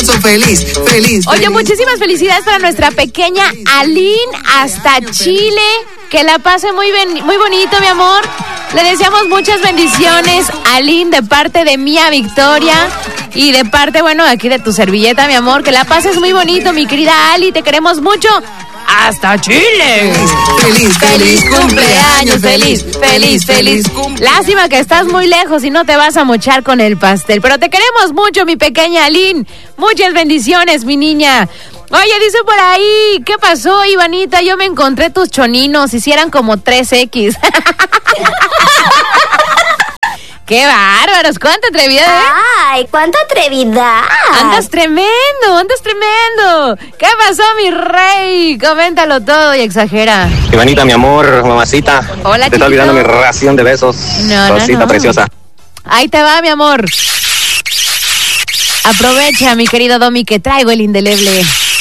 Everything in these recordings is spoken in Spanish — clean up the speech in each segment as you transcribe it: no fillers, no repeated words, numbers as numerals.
hermoso, feliz. Oye, muchísimas felicidades para nuestra pequeña Aline hasta Chile. Que la pase muy bonito, mi amor. Le deseamos muchas bendiciones, Aline, de parte de Mía Victoria y de parte, aquí de tu servilleta, mi amor. Que la pases muy bonito, mi querida Ali. Te queremos mucho. ¡Hasta Chile! ¡Feliz cumpleaños! ¡Feliz! Lástima que estás muy lejos y no te vas a mochar con el pastel. Pero te queremos mucho, mi pequeña Aline. Muchas bendiciones, mi niña. Oye, dice por ahí, ¿qué pasó, Ivanita? Yo me encontré tus choninos, hicieran como 3X. ¡Qué bárbaros! ¡Cuánta atrevidad, ¡Ay, cuánta atrevidad! ¡Andas tremendo! ¿Qué pasó, mi rey? Coméntalo todo y exagera. Ivanita, mi amor, mamacita. Hola, te está olvidando mi ración de besos. Rosita preciosa. Ahí te va, mi amor. Aprovecha, mi querido Domi, que traigo el indeleble.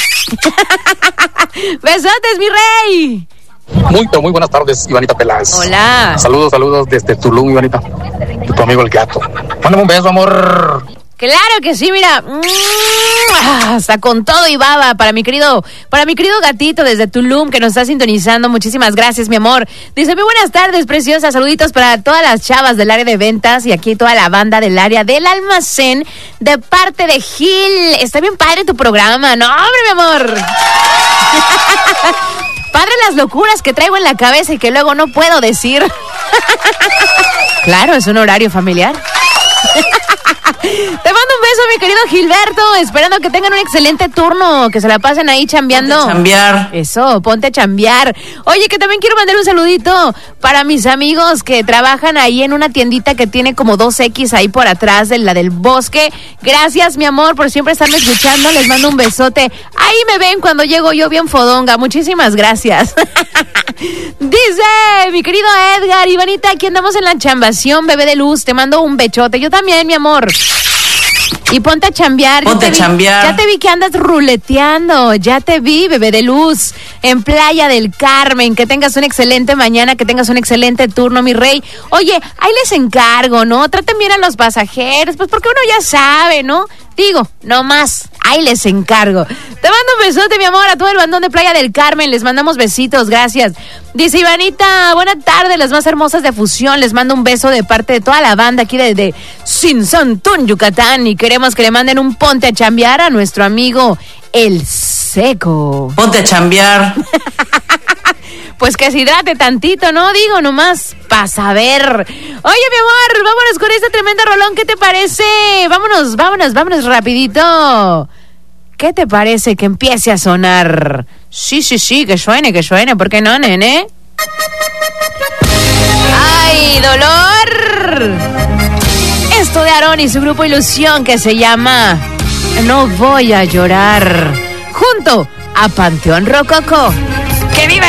¡Besotes, mi rey! Muy buenas tardes, Ivanita Peláez. Hola. Saludos desde Tulum, Ivanita. Tu amigo el gato. Mándame un beso, amor. Claro que sí, mira. Hasta con todo y baba para mi querido gatito desde Tulum que nos está sintonizando. Muchísimas gracias, mi amor. Dice, muy buenas tardes, preciosa. Saluditos para todas las chavas del área de ventas y aquí toda la banda del área del almacén de parte de Gil. Está bien padre tu programa, ¿no, hombre, mi amor? Padre las locuras que traigo en la cabeza y que luego no puedo decir. Claro, es un horario familiar. Te mando un beso, mi querido Gilberto. Esperando que tengan un excelente turno. Que se la pasen ahí chambeando. Ponte a chambear. Eso, ponte a chambear. Oye, que también quiero mandar un saludito para mis amigos que trabajan ahí en una tiendita que tiene como 2X ahí por atrás de la del bosque. Gracias, mi amor, por siempre estarme escuchando. Les mando un besote. Ahí me ven cuando llego yo bien fodonga. Muchísimas gracias. Dice mi querido Edgar, Ivanita, aquí andamos en la chambación, bebé de luz. Te mando un bechote. Yo también, mi amor. Y ponte a chambear. Ya te vi que andas ruleteando. Ya te vi, bebé de luz, en Playa del Carmen. Que tengas una excelente mañana, que tengas un excelente turno, mi rey. Oye, ahí les encargo, ¿no? Traten bien a los pasajeros, pues porque uno ya sabe, ¿no? Digo, no más, ahí les encargo. Te mando un besote, mi amor, a todo el bandón de Playa del Carmen. Les mandamos besitos, gracias. Dice Ivanita, buena tarde, las más hermosas de Fusión. Les mando un beso de parte de toda la banda aquí de Sinzantún, Yucatán. Y queremos que le manden un ponte a chambear a nuestro amigo El Seco. Ponte a chambear. Pues que se hidrate tantito, ¿no? Digo, nomás pa' saber. Oye, mi amor, vámonos con este tremendo rolón. ¿Qué te parece? Vámonos rapidito. ¿Qué te parece que empiece a sonar? Sí, que suene. ¿Por qué no, nene? ¡Ay, dolor! Esto de Aarón y su grupo Ilusión que se llama No Voy a Llorar. Junto a Panteón Rococó. ¡Que viva!